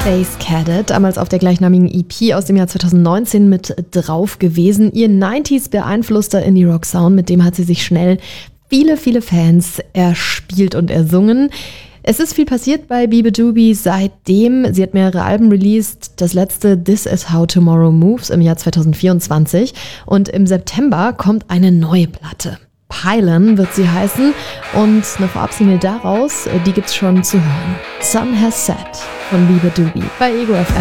Space Cadet, damals auf der gleichnamigen EP aus dem Jahr 2019 mit drauf gewesen. Ihr 90s beeinflusster Indie-Rock-Sound, mit dem hat sie sich schnell viele Fans erspielt und ersungen. Es ist viel passiert bei Beabadoobee seitdem. Sie hat mehrere Alben released. Das letzte This Is How Tomorrow Moves im Jahr 2024. Und im September kommt eine neue Platte. Pylon wird sie heißen. Und eine Vorabsingle daraus, die gibt's schon zu hören. Sun Has Set von Beabadoobee bei Ego FM.